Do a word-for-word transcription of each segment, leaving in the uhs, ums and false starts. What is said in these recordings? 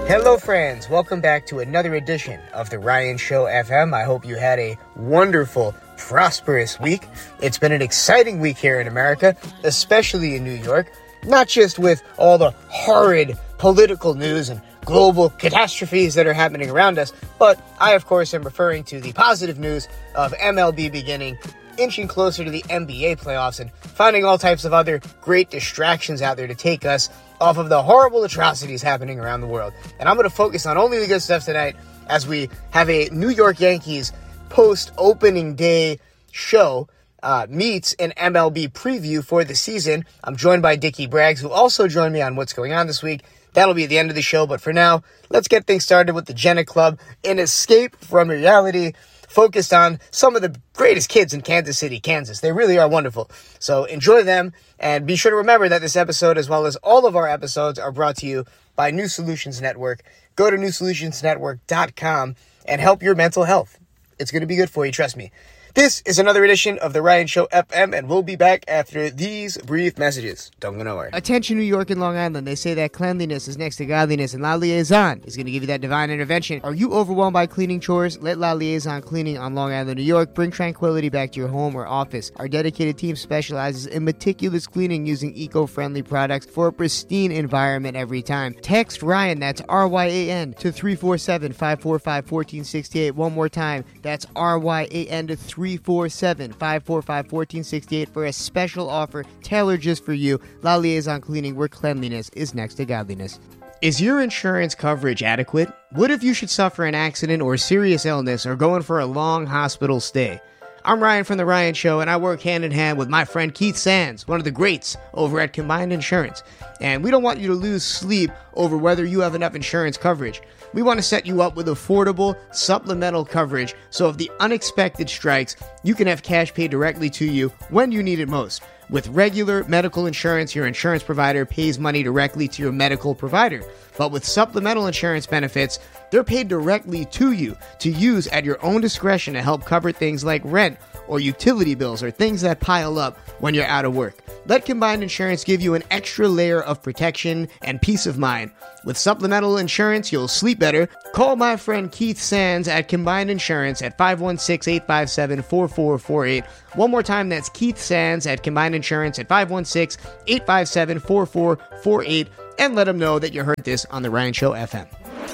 Hello friends, welcome back to another edition of The Ryan Show F M. I hope you had a wonderful, prosperous week. It's been an exciting week here in America, especially in New York, not just with all the horrid political news and global catastrophes that are happening around us, but I, of course, am referring to the positive news of M L B beginning, inching closer to the N B A playoffs, and finding all types of other great distractions out there to take us off of the horrible atrocities happening around the world. And I'm going to focus on only the good stuff tonight as we have a New York Yankees post-opening day show uh, meets an M L B preview for the season. I'm joined by Dickie Braggs, who also joined me on What's Going On this week. That'll be at the end of the show, but for now, let's get things started with the Jenna Club, an escape from reality focused on some of the greatest kids in Kansas City, Kansas. They really are wonderful. So enjoy them, and be sure to remember that this episode, as well as all of our episodes, are brought to you by New Solutions Network. Go to new solutions network dot com and help your mental health. It's going to be good for you, trust me. This is another edition of The Ryan Show F M, and we'll be back after these brief messages. Don't go nowhere. Attention, New York and Long Island. They say that cleanliness is next to godliness, and La Liaison is going to give you that divine intervention. Are you overwhelmed by cleaning chores? Let La Liaison Cleaning on Long Island, New York bring tranquility back to your home or office. Our dedicated team specializes in meticulous cleaning using eco-friendly products for a pristine environment every time. Text Ryan, that's R Y A N, to three four seven, five four five, one four six eight. One more time, that's R Y A N to three four seven, five four five, one four six eight for a special offer tailored just for you. La Liaison Cleaning, where cleanliness is next to godliness. Is your insurance coverage adequate? What if you should suffer an accident or serious illness or go in for a long hospital stay? I'm Ryan from The Ryan Show, and I work hand in hand with my friend Keith Sands, one of the greats over at Combined Insurance. And we don't want you to lose sleep over whether you have enough insurance coverage. We want to set you up with affordable, supplemental coverage, so if the unexpected strikes, you can have cash paid directly to you when you need it most. With regular medical insurance, your insurance provider pays money directly to your medical provider. But with supplemental insurance benefits, they're paid directly to you to use at your own discretion to help cover things like rent or utility bills or things that pile up when you're out of work. Let Combined Insurance give you an extra layer of protection and peace of mind. With supplemental insurance, you'll sleep better. Call my friend Keith Sands at Combined Insurance at five one six, eight five seven, four four four eight. One more time, that's Keith Sands at Combined Insurance at five one six, eight five seven, four four four eight. And let them know that you heard this on The Ryan Show F M.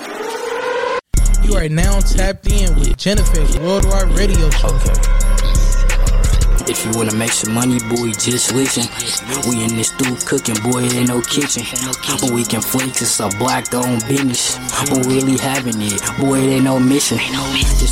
You are now tapped in with Jennifer's Worldwide Radio Show. Okay. If you wanna make some money, boy, just listen. We in this stew cooking, boy, it ain't no kitchen. But we can flex, it's a black-owned business. But really having it, boy, it ain't no mission. Just